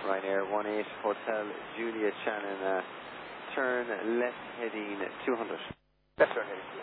Ryanair 18 Hotel Juliet Shannon, turn left heading 200. Left turn heading